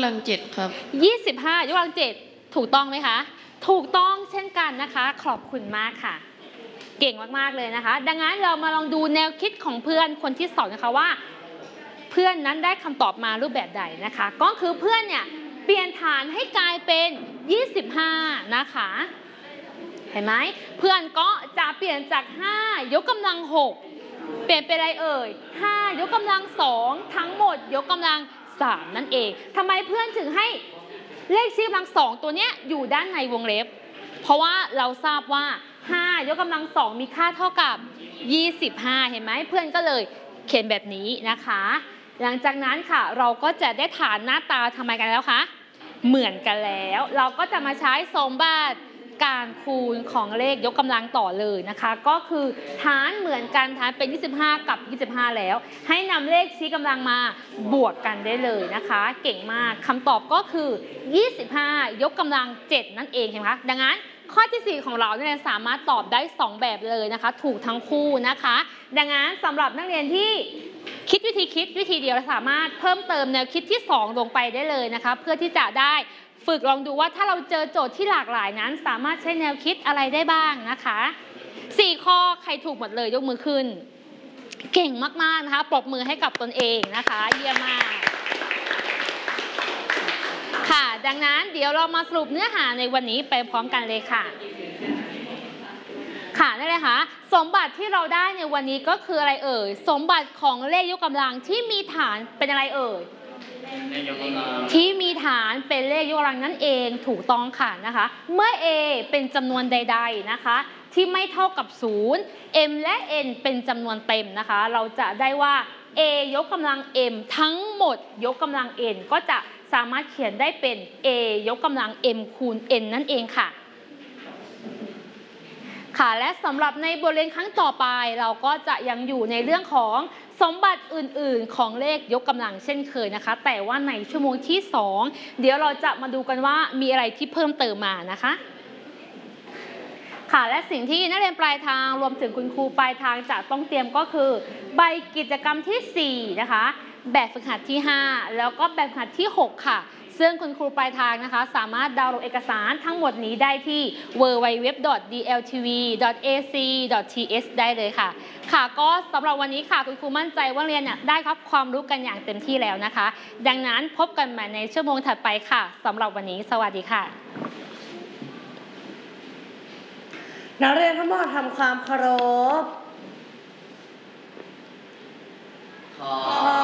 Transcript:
ำลัง7ครับ 25ยกกำลัง7ถูกต้องไหมคะถูกต้องเช่นกันนะคะขอบคุณมากค่ะเก่งมากๆเลยนะคะดังนั้นเรามาลองดูแนวคิดของเพื่อนคนที่2นะคะว่าเพื่อนนั้นได้คำตอบมารูปแบบใดนะคะก็คือเพื่อนเนี่ยเปลี่ยนฐานให้กลายเป็น25นะคะเห็นไหมเพื่อนก็จะเปลี่ยนจาก5ยกกำลัง6เปลี่ยนเป็นอะไรเอ่ย5ยกกำลัง2ทั้งหมดยกกำลัง3นั่นเองทำไมเพื่อนถึงให้เลขชี้กำลัง2ตัวเนี้ยอยู่ด้านในวงเล็บเพราะว่าเราทราบว่า5ยกกำลัง2มีค่าเท่ากับ25เห็นไหมเพื่อนก็เลยเขียนแบบนี้นะคะหลังจากนั้นค่ะเราก็จะได้ฐานหน้าตาทำไมกันแล้วคะเหมือนกันแล้วเราก็จะมาใช้สมบัติการคูณของเลขยกกำลังต่อเลยนะคะก็คือฐานเหมือนกันฐานเป็น25กับ25แล้วให้นำเลขชี้กำลังมาบวกกันได้เลยนะคะเก่งมากคำตอบก็คือ25ยกกำลัง7นั่นเองเห็นไหมคะดังนั้นข้อที่4ของเราเนี่ยสามารถตอบได้2แบบเลยนะคะถูกทั้งคู่นะคะดังนั้นสำหรับนักเรียนที่คิดวิธีเดียวสามารถเพิ่มเติมแนวคิดที่2ลงไปได้เลยนะคะเพื่อที่จะได้ฝึกลองดูว่าถ้าเราเจอโจทย์ที่หลากหลายนั้นสามารถใช้แนวคิดอะไรได้บ้างนะคะ4ข้อใครถูกหมดเลยยกมือขึ้นเก่งมากๆนะคะปรบมือให้กับตนเองนะคะเยี่ยมมากค่ะดังนั้นเดี๋ยวเรามาสรุปเนื้อหาในวันนี้ไปพร้อมกันเลยค่ะค่ะนั่นเลยค่ะสมบัติที่เราได้ในวันนี้ก็คืออะไรเอ่ยสมบัติของเลขยกกำลังที่มีฐานเป็นอะไรเอ่ยที่มีฐานเป็นเลขยกกำลังนั่นเองถูกต้องค่ะนะคะเมื่อ a เป็นจำนวนใดๆนะคะที่ไม่เท่ากับ0 m และ n เป็นจำนวนเต็มนะคะเราจะได้ว่า a ยกกำลัง m ทั้งหมดยกกำลัง n ก็จะสามารถเขียนได้เป็น a ยกกำลัง m คูณ n นั่นเองค่ะค่ะและสำหรับในบทเรียนครั้งต่อไปเราก็จะยังอยู่ในเรื่องของสมบัติอื่นๆของเลขยกกำลังเช่นเคยนะคะแต่ว่าในชั่วโมงที่2เดี๋ยวเราจะมาดูกันว่ามีอะไรที่เพิ่มเติมมานะคะค่ะและสิ่งที่นักเรียนปลายทางรวมถึงคุณครูปลายทางจะต้องเตรียมก็คือใบกิจกรรมที่4นะคะแบบฝึกหัดที่5แล้วก็แบบฝึกหัดที่6ค่ะซึ่งคุณครูปลายทางนะคะสามารถดาวน์โหลดเอกสารทั้งหมดนี้ได้ที่ www.dltv.ac.th ได้เลยค่ะค่ะก็สำหรับวันนี้ค่ะคุณครูมั่นใจว่าเรียนได้รับความรู้กันอย่างเต็มที่แล้วนะคะดังนั้นพบกันใหม่ในชั่วโมงถัดไปค่ะสำหรับวันนี้สวัสดีค่ะนักเรียนทั้งหมดทำความเคารพ